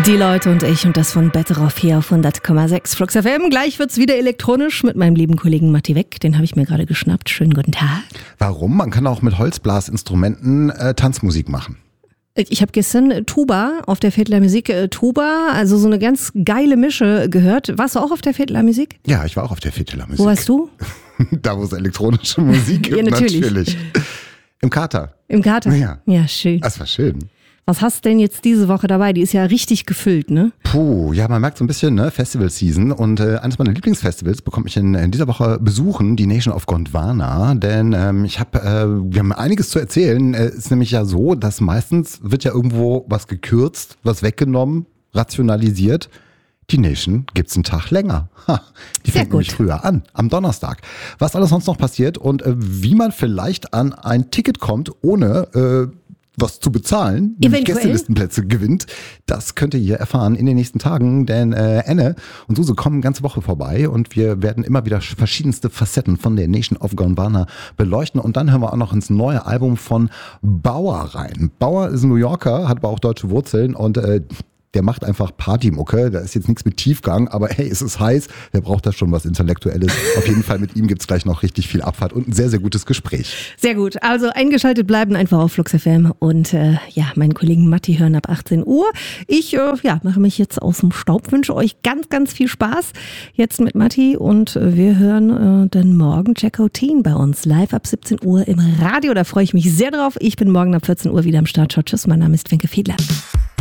Die Leute und ich und das von Betteroff hier auf 100,6 Flux FM. Gleich wird's wieder elektronisch mit meinem lieben Kollegen Matti Weck. Den habe ich mir gerade geschnappt. Schönen guten Tag. Warum? Man kann auch mit Holzblasinstrumenten Tanzmusik machen. Ich habe gestern Tuba auf der Vettler Musik, Tuba, also so eine ganz geile Mische gehört. Warst du auch auf der Vettler Musik? Ja, ich war auch auf der Vettler Musik. Wo warst du? Da, wo es elektronische Musik gibt, ja, natürlich. Im Kater. Im Kater? Ja, schön. Das war schön. Was hast du denn jetzt diese Woche dabei? Die ist ja richtig gefüllt, ne? Puh, ja, man merkt so ein bisschen, ne, Festival-Season. Und eines meiner Lieblingsfestivals bekomme ich in dieser Woche besuchen, die Nation of Gondwana. Denn wir haben einiges zu erzählen. Ist nämlich ja so, dass meistens wird ja irgendwo was gekürzt, was weggenommen, rationalisiert. Die Nation gibt's einen Tag länger. Die fängt nämlich früher an, am Donnerstag. Was alles sonst noch passiert und wie man vielleicht an ein Ticket kommt, ohne was zu bezahlen, nämlich Gästelistenplätze gewinnt, das könnt ihr hier erfahren in den nächsten Tagen, denn Anne und Suse kommen ganze Woche vorbei und wir werden immer wieder verschiedenste Facetten von der Nation of Gondwana beleuchten und dann hören wir auch noch ins neue Album von Bauer rein. Bauer ist ein New Yorker, hat aber auch deutsche Wurzeln und der macht einfach Partymucke, da ist jetzt nichts mit Tiefgang, aber hey, es ist heiß, wer braucht da schon was Intellektuelles? Auf jeden Fall mit ihm gibt's gleich noch richtig viel Abfahrt und ein sehr, sehr gutes Gespräch. Sehr gut, also eingeschaltet bleiben einfach auf Flux FM und meinen Kollegen Matti hören ab 18 Uhr. Ich mache mich jetzt aus dem Staub, wünsche euch ganz, ganz viel Spaß jetzt mit Matti und wir hören dann morgen Jacko Teen bei uns live ab 17 Uhr im Radio, da freue ich mich sehr drauf. Ich bin morgen ab 14 Uhr wieder am Start. Tschüss, mein Name ist Wenke Fiedler.